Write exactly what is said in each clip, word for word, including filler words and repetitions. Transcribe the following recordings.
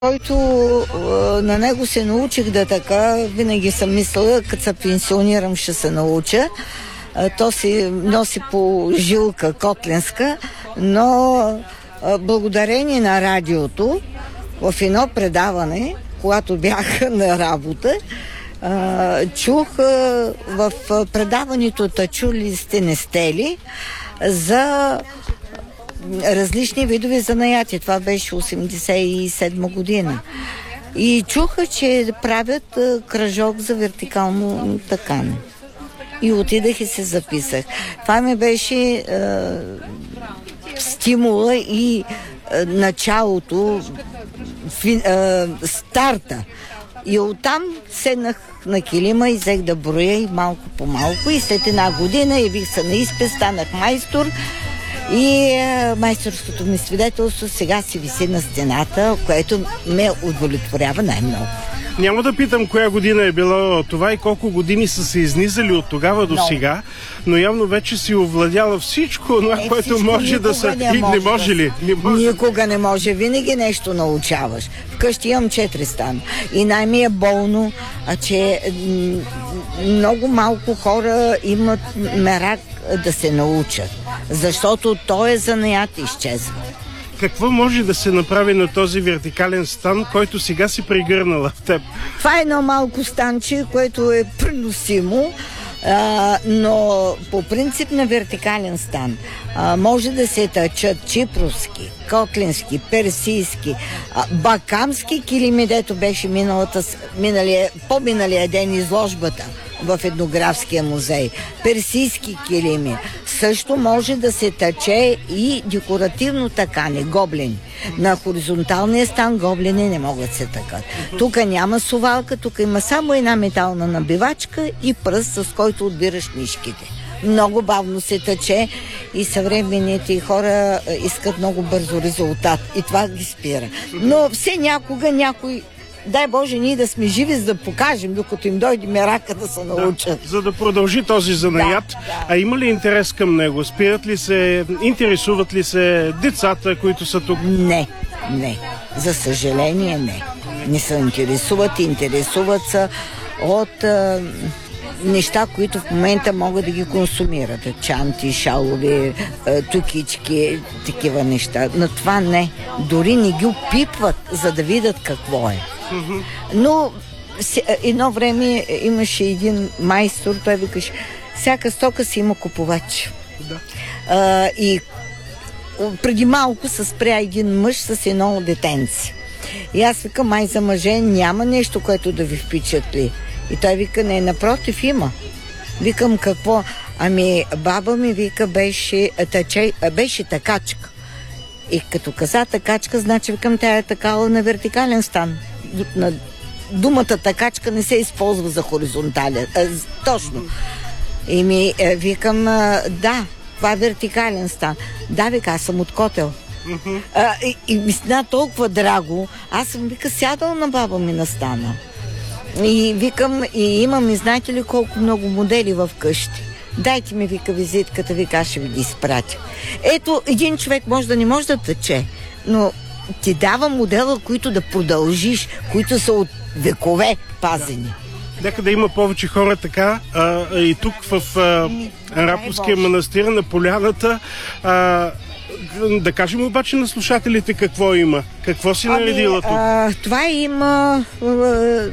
който на него се научих да така, винаги съм мислила, като се пенсионирам ще се науча. То си носи по жилка котлинска, но благодарение на радиото в едно предаване, когато бях на работа, чух в предаването "Та ли сте, не сте ли" за различни видове занаяти. Това беше осемдесет и седма година. И чуха, че правят кръжок за вертикално такане. И отидах и се записах. Това ми беше е, стимула и е, началото, фи, е, старта. И оттам седнах на килима и взех да броя и малко по малко. И след една година явих се на изпит, станах майстор. И е, майсторското ми свидетелство сега си виси на стената, което ме удовлетворява най-много. Няма да питам коя година е било това и колко години са се изнизали от тогава до сега, но явно вече си овладяла всичко, това, е, което всичко може да се... Не, не може ли? Не може. Никога не може. Винаги нещо научаваш. Вкъщи имам четири стана. И най-ми е болно, а че много малко хора имат мерак да се научат. Защото той е занаят и изчезва. Какво може да се направи на този вертикален стан, който сега си прегърнала в теб? Това е едно малко станче, което е преносимо, а, но по принцип на вертикален стан а, може да се тъчат чипровски, котлински, персийски, а, бакамски килими, дето беше миналата, миналия, по-миналия ден изложбата в етнографския музей. Персийски килими. Също може да се тъче и декоративно такане, гоблени. На хоризонталния стан гоблени не могат да се тъкат. Тук няма сувалка, тук има само една метална набивачка и пръст, с който отбираш нишките. Много бавно се тъче и съвременните хора искат много бързо резултат. И това ги спира. Но все някога някой, дай Боже, ние да сме живи, за да покажем, докато им дойде мерака да се научат. Да, за да продължи този занаят. Да, да. А има ли интерес към него? Спират ли се, интересуват ли се децата, които са тук? Не, не. За съжаление, не. Не се интересуват, интересуват се от а, неща, които в момента могат да ги консумират. Чанти, шалове, а, тукички, такива неща. Но това не. Дори не ги опипват, за да видят какво е. Но едно време имаше един майстор, той викаше, всяка стока си има купувач. Да. А, и преди малко се спря един мъж с едно детенце. И аз викам, май за мъже няма нещо, което да ви впечатли. И той вика, не, напротив, има. Викам, какво? Ами баба ми, вика, беше, тъче, беше такачка. И като каза такачка, значи, викам, тя е такава на вертикален стан. На думата такачка не се използва за хоризонтален. А, точно. И ми е, викам, а, да, това е вертикален стан. Да, вика, аз съм от Котел. Uh-huh. А, и, и ми стана толкова драго. Аз съм, вика, сядал на баба ми на стана. И викам, и имам, и знаете ли колко много модели в къщи. Дайте ми, вика, визитката, вика, аз ще ви ги изпратя. Ето, един човек може да не може да тъче, но ти дава модела, които да продължиш, които са от векове пазени. Да. Нека да има повече хора така, а, и тук в а, Раповския манастир на поляната. А, да кажем обаче на слушателите какво има. Какво си наредила тук? А, това има а,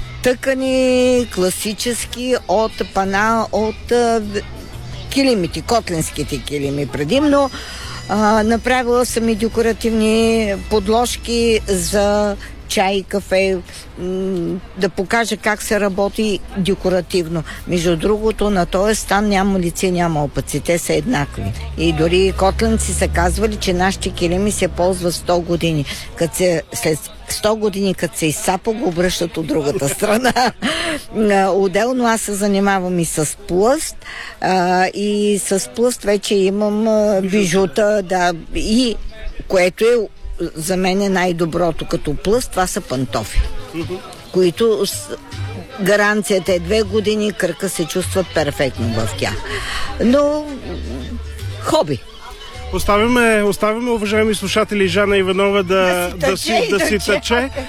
тъкани класически от пана, от а, килимите, котлинските килими предимно. А, направила съм и декоративни подложки за чай, кафе, м- да покажа как се работи декоративно. Между другото, на този стан няма лице, няма опъци, те са еднакви. И дори котлинци са казвали, че нашите килими се ползват сто години. Като се, след сто години, като се изсапа, го обръщат от другата страна. Отделно аз се занимавам и с плъст, а, и с плъст вече имам а, бижута, да, и което е за мен е най-доброто като плъст, това са пантофи, uh-huh. които с... гаранцията е две години, кръка се чувства перфектно в тях. Но хоби. Оставяме, оставяме, уважаеми слушатели, Жана Иванова да, Да си да, си, тъче и да си тъче. тъче.